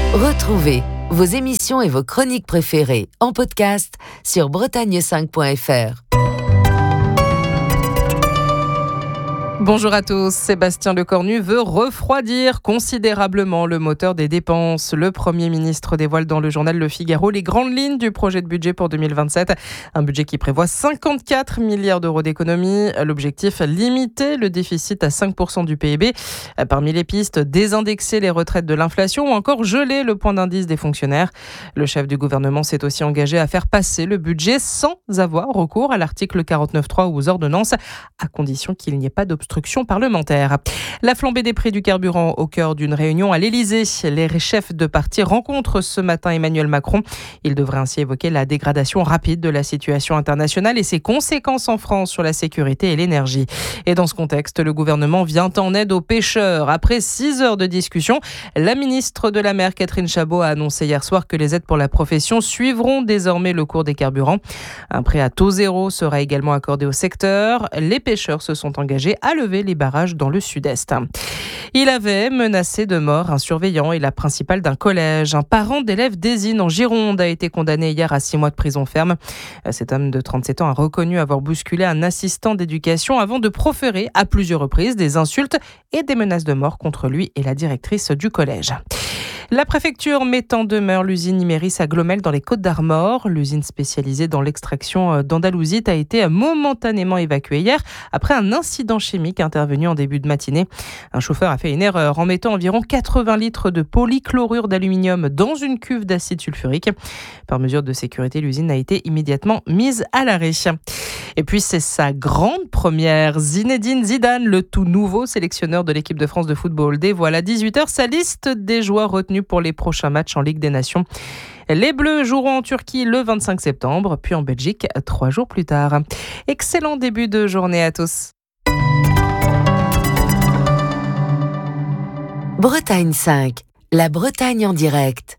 Retrouvez vos émissions et vos chroniques préférées en podcast sur bretagne5.fr. Bonjour à tous, Sébastien Lecornu veut refroidir considérablement le moteur des dépenses. Le Premier ministre dévoile dans le journal Le Figaro les grandes lignes du projet de budget pour 2027. Un budget qui prévoit 54 milliards d'euros d'économies. L'objectif, limiter le déficit à 5% du PIB. Parmi les pistes, désindexer les retraites de l'inflation ou encore geler le point d'indice des fonctionnaires. Le chef du gouvernement s'est aussi engagé à faire passer le budget sans avoir recours à l'article 49.3 ou aux ordonnances, à condition qu'il n'y ait pas d'obstruction parlementaire. La flambée des prix du carburant au cœur d'une réunion à l'Elysée. Les chefs de parti rencontrent ce matin Emmanuel Macron. Il devrait ainsi évoquer la dégradation rapide de la situation internationale et ses conséquences en France sur la sécurité et l'énergie. Et dans ce contexte, le gouvernement vient en aide aux pêcheurs. Après 6 heures de discussion, la ministre de la Mer, Catherine Chabot, a annoncé hier soir que les aides pour la profession suivront désormais le cours des carburants. Un prêt à taux zéro sera également accordé au secteur. Les pêcheurs se sont engagés à lever les barrages dans le sud-est. Il avait menacé de mort un surveillant et la principale d'un collège. Un parent d'élève d'Ésine en Gironde a été condamné hier à 6 mois de prison ferme. Cet homme de 37 ans a reconnu avoir bousculé un assistant d'éducation avant de proférer à plusieurs reprises des insultes et des menaces de mort contre lui et la directrice du collège. La préfecture met en demeure l'usine Imerys à Glomel dans les Côtes-d'Armor. L'usine spécialisée dans l'extraction d'andalousite a été momentanément évacuée hier après un incident chimique intervenu en début de matinée. Un chauffeur a fait une erreur en mettant environ 80 litres de polychlorure d'aluminium dans une cuve d'acide sulfurique. Par mesure de sécurité, l'usine a été immédiatement mise à l'arrêt. Et puis c'est sa grande première. Zinedine Zidane, le tout nouveau sélectionneur de l'équipe de France de football, dévoile à 18h sa liste des joueurs retenus pour les prochains matchs en Ligue des Nations. Les Bleus joueront en Turquie le 25 septembre, puis en Belgique 3 jours plus tard. Excellent début de journée à tous. Bretagne 5, la Bretagne en direct.